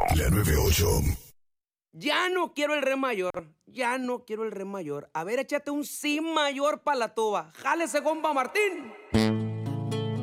La 98. Ya no quiero el re mayor, ya no quiero el re mayor. A ver, échate un si mayor pa' la tuba. Jálese, compa Martín.